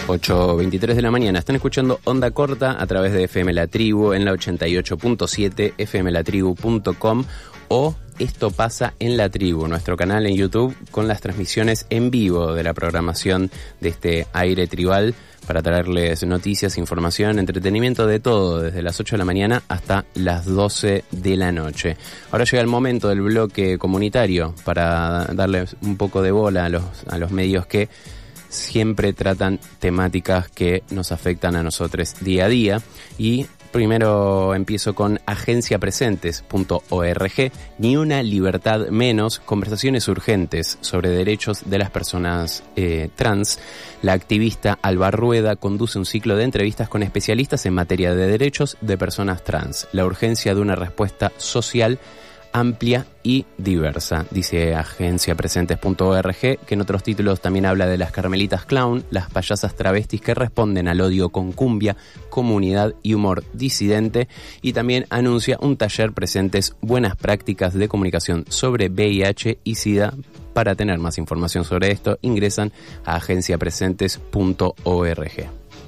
8:23 de la mañana. Están escuchando Onda Corta a través de FM La Tribu en la 88.7, fmlatribu.com o Esto Pasa en La Tribu, nuestro canal en YouTube con las transmisiones en vivo de la programación de este aire tribal para traerles noticias, información, entretenimiento, de todo, desde las 8 de la mañana hasta las 12 de la noche. Ahora llega el momento del bloque comunitario para darles un poco de bola a los medios que siempre tratan temáticas que nos afectan a nosotros día a día. Y primero empiezo con agenciapresentes.org, Ni una libertad menos, conversaciones urgentes sobre derechos de las personas trans. La activista Alba Rueda conduce un ciclo de entrevistas con especialistas en materia de derechos de personas trans. La urgencia de una respuesta social amplia y diversa, dice agenciapresentes.org, que en otros títulos también habla de las carmelitas clown, las payasas travestis que responden al odio con cumbia, comunidad y humor disidente, y también anuncia un taller Presentes, buenas prácticas de comunicación sobre VIH y SIDA. Para tener más información sobre esto, ingresan a agenciapresentes.org.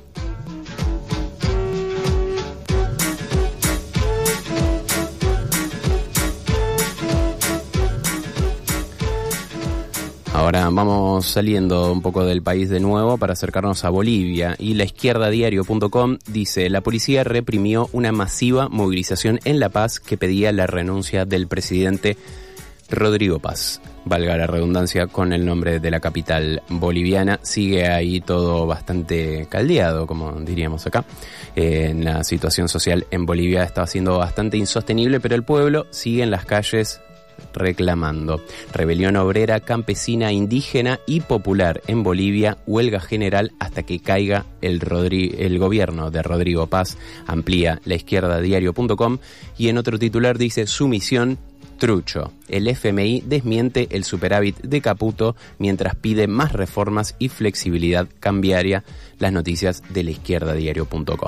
Ahora vamos saliendo un poco del país de nuevo para acercarnos a Bolivia, y laizquierdadiario.com dice: la policía reprimió una masiva movilización en La Paz que pedía la renuncia del presidente Rodrigo Paz. Valga la redundancia con el nombre de la capital boliviana. Sigue ahí todo bastante caldeado, como diríamos acá. En la situación social en Bolivia está siendo bastante insostenible, pero el pueblo sigue en las calles reclamando. Rebelión obrera, campesina, indígena y popular en Bolivia, huelga general hasta que caiga el gobierno de Rodrigo Paz, amplía laizquierdadiario.com, y en otro titular dice: sumisión trucho. El FMI desmiente el superávit de Caputo mientras pide más reformas y flexibilidad cambiaria. Las noticias de laizquierdadiario.com.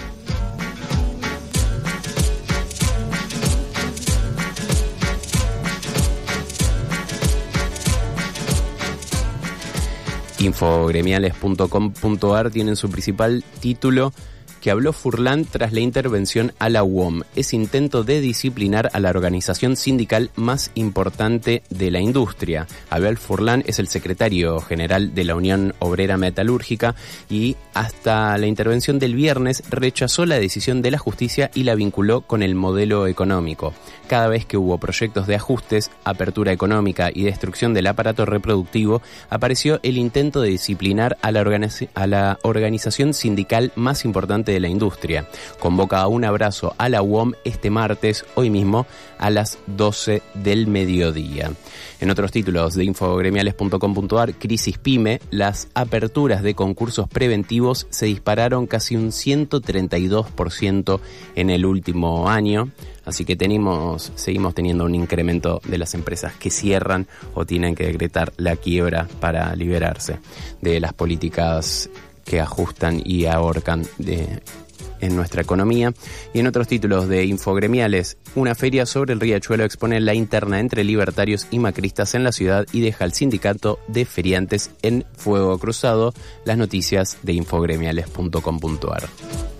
Infogremiales.com.ar tienen su principal título: que habló Furlan tras la intervención a la UOM. Es intento de disciplinar a la organización sindical más importante de la industria. Abel Furlan es el secretario general de la Unión Obrera Metalúrgica y hasta la intervención del viernes rechazó la decisión de la justicia y la vinculó con el modelo económico. Cada vez que hubo proyectos de ajustes, apertura económica y destrucción del aparato reproductivo, apareció el intento de disciplinar a la organización sindical más importante de la industria. Convoca a un abrazo a la UOM este martes, hoy mismo, a las 12 del mediodía. En otros títulos de infogremiales.com.ar, crisis pyme, las aperturas de concursos preventivos se dispararon casi un 132% en el último año. Así que seguimos teniendo un incremento de las empresas que cierran o tienen que decretar la quiebra para liberarse de las políticas que ajustan y ahorcan en nuestra economía. Y en otros títulos de Infogremiales, una feria sobre el Riachuelo expone la interna entre libertarios y macristas en la ciudad y deja al sindicato de feriantes en fuego cruzado. Las noticias de Infogremiales.com.ar.